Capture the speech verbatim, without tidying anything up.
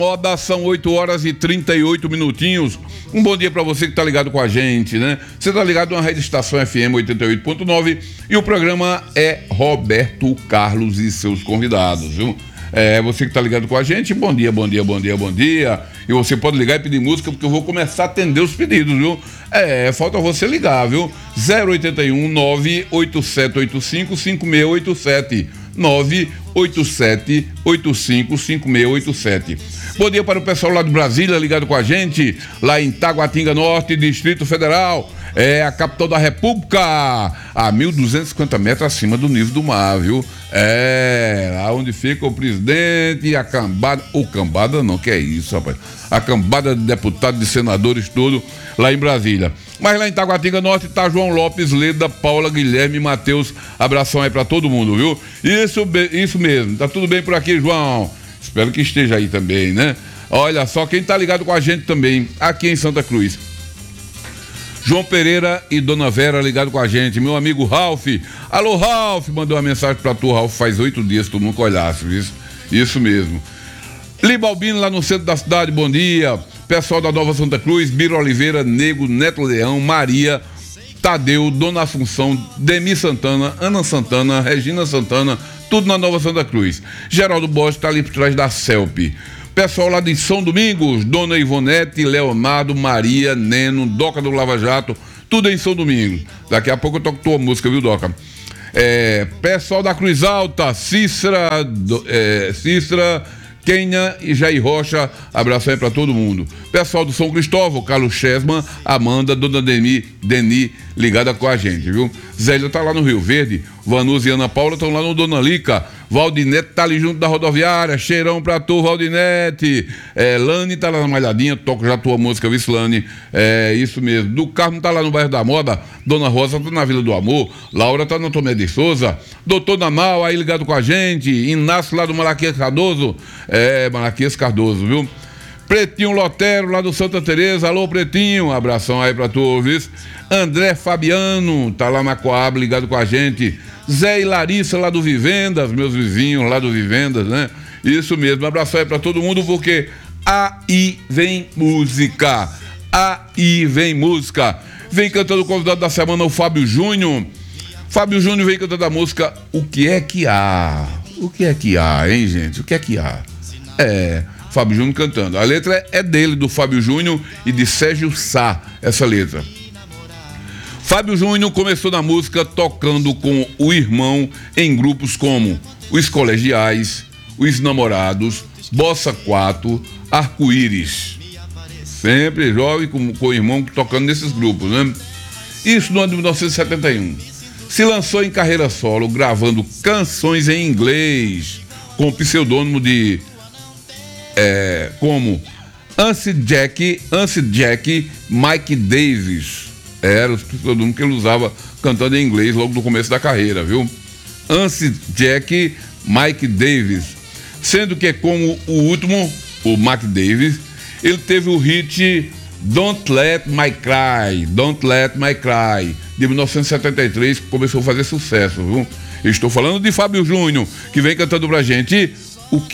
Moda, são oito horas e trinta e oito minutinhos. Um bom dia para você que tá ligado com a gente, né? Você tá ligado na Rede Estação F M oitenta e oito ponto nove e o programa é Roberto Carlos e seus convidados, viu? É, você que tá ligado com a gente, bom dia, bom dia, bom dia, bom dia. E você pode ligar e pedir música, porque eu vou começar a atender os pedidos, viu? É, falta você ligar, viu? zero oito um, nove oito sete oito cinco, cinco seis oito sete. nove oito sete oito cinco, cinco seis oito sete. Bom dia para o pessoal lá de Brasília, ligado com a gente, lá em Taguatinga Norte, Distrito Federal, é a capital da República, a mil duzentos e cinquenta metros acima do nível do mar, viu? É, lá onde fica o presidente e a cambada, ou cambada não, que é isso, rapaz, a cambada de deputados, de senadores, tudo, lá em Brasília. Mas lá em Taguatinga Norte tá João Lopes, Leda, Paula, Guilherme, Matheus, abração aí pra todo mundo, viu? Isso, isso mesmo, tá tudo bem por aqui, João? Espero que esteja aí também, né? Olha só, quem tá ligado com a gente também, aqui em Santa Cruz. João Pereira e Dona Vera ligado com a gente, meu amigo Ralph. Alô, Ralph, mandou uma mensagem pra tu, Ralph, faz oito dias que tu nunca olhasse, isso, isso mesmo. Libalbino lá no centro da cidade, bom dia. Pessoal da Nova Santa Cruz, Biro Oliveira, Nego, Neto Leão, Maria, Tadeu, Dona Assunção, Demi Santana, Ana Santana, Regina Santana, tudo na Nova Santa Cruz. Geraldo Bosch tá ali por trás da Celpe. Pessoal lá de São Domingos, Dona Ivonete, Leonardo, Maria, Neno, Doca do Lava Jato, tudo em São Domingos. Daqui a pouco eu toco tua música, viu, Doca? É, pessoal da Cruz Alta, Cícera, do, é, Cícera, Kenha e Jair Rocha, abraço aí pra todo mundo. Pessoal do São Cristóvão, Carlos Chesman, Amanda, Dona Deni, Deni, ligada com a gente, viu? Zélia tá lá no Rio Verde, Vanusa e Ana Paula estão lá no Dona Lica, Valdinete tá ali junto da rodoviária, cheirão pra tu, Valdinete. É, Lani tá lá na Malhadinha, toco já tua música, viu, Lani? É, isso mesmo. Do Carmo tá lá no bairro da Moda, Dona Rosa tá na Vila do Amor, Laura tá na Tomé de Souza, Doutor Namal aí ligado com a gente, Inácio lá do Malaquias Cardoso, é, Malaquias Cardoso, viu? Pretinho Lotero lá do Santa Teresa, alô Pretinho, abração aí pra tu, viu? André Fabiano, tá lá na Coab ligado com a gente. Zé e Larissa lá do Vivendas, meus vizinhos lá do Vivendas, né? Isso mesmo, abraço aí pra todo mundo, porque aí vem música, aí vem música. Vem cantando o convidado da semana, o Fábio Júnior. Fábio Júnior vem cantando a música O Que É Que Há. O que é que há, hein, gente? O que é que há? É, Fábio Júnior cantando. A letra é dele, do Fábio Júnior e de Sérgio Sá, essa letra. Fábio Júnior começou na música tocando com o irmão em grupos como Os Colegiais, Os Namorados, Bossa quatro, Arco-Íris. Sempre jovem com, com o irmão tocando nesses grupos, né? Isso no ano de mil novecentos e setenta e um. Se lançou em carreira solo, gravando canções em inglês, com o pseudônimo de... É, como Ancy Jack, Ancy Jack Mike Davis. Era o pseudônimo que ele usava cantando em inglês logo no começo da carreira, viu? Ancy Jack Mike Davis. Sendo que como o último, o Mike Davis, ele teve o hit Don't Let Me Cry, Don't Let Me Cry, de mil novecentos e setenta e três, que começou a fazer sucesso, viu? Eu estou falando de Fábio Júnior, que vem cantando pra gente o que